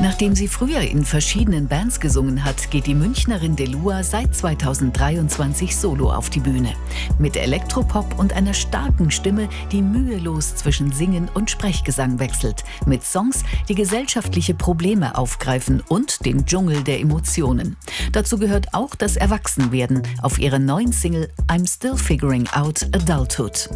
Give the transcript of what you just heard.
Nachdem sie früher in verschiedenen Bands gesungen hat, geht die Münchnerin Delua seit 2023 solo auf die Bühne. Mit Elektropop und einer starken Stimme, die mühelos zwischen Singen und Sprechgesang wechselt. Mit Songs, die gesellschaftliche Probleme aufgreifen und den Dschungel der Emotionen. Dazu gehört auch das Erwachsenwerden auf ihrer neuen Single I'm Still Figuring Out Adulthood.